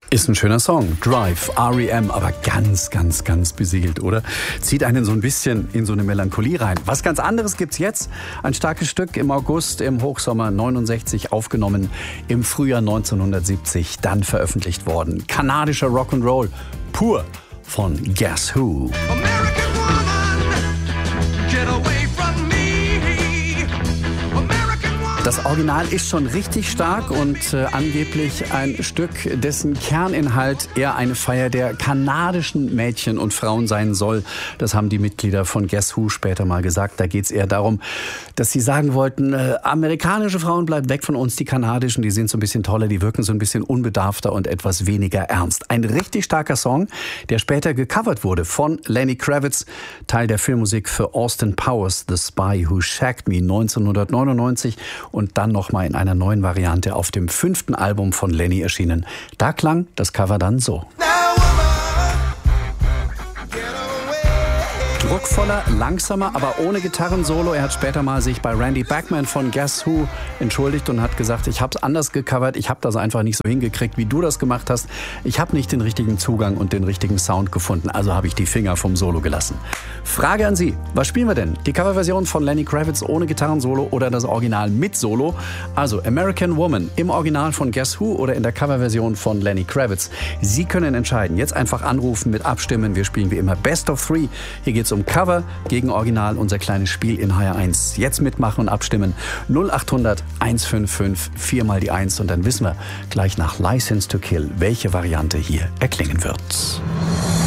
Ist ein schöner Song. Drive, R.E.M., aber ganz, ganz, ganz beseelt, oder? Zieht einen so ein bisschen in so eine Melancholie rein. Was ganz anderes gibt's jetzt. Ein starkes Stück im August, im Hochsommer 69 aufgenommen, im Frühjahr 1970 dann veröffentlicht worden. Kanadischer Rock'n'Roll, pur von Guess Who. American woman, get away from me. American woman. Das Original ist schon richtig stark und angeblich ein Stück, dessen Kerninhalt eher eine Feier der kanadischen Mädchen und Frauen sein soll. Das haben die Mitglieder von Guess Who später mal gesagt. Da geht es eher darum, dass sie sagen wollten, amerikanische Frauen bleiben weg von uns, die kanadischen, die sind so ein bisschen toller, die wirken so ein bisschen unbedarfter und etwas weniger ernst. Ein richtig starker Song, der später gecovert wurde von Lenny Kravitz, Teil der Filmmusik für Austin Powers, The Spy Who Shagged Me 1999 und dann nochmal in einer neuen Variante auf dem 5. Album von Lenny erschienen. Da klang das Cover dann so. Druckvoller, langsamer, aber ohne Gitarrensolo. Er hat später mal sich bei Randy Bachman von Guess Who entschuldigt und hat gesagt, ich habe es anders gecovert, ich habe das einfach nicht so hingekriegt, wie du das gemacht hast. Ich habe nicht den richtigen Zugang und den richtigen Sound gefunden, also habe ich die Finger vom Solo gelassen. Frage an Sie, was spielen wir denn? Die Coverversion von Lenny Kravitz ohne Gitarrensolo oder das Original mit Solo? Also American Woman im Original von Guess Who oder in der Coverversion von Lenny Kravitz? Sie können entscheiden. Jetzt einfach anrufen, mit abstimmen. Wir spielen wie immer Best of Three. Hier geht es um Cover gegen Original, unser kleines Spiel in HR1. Jetzt mitmachen und abstimmen. 0800 155 4 mal die 1 und dann wissen wir gleich nach License to Kill, welche Variante hier erklingen wird.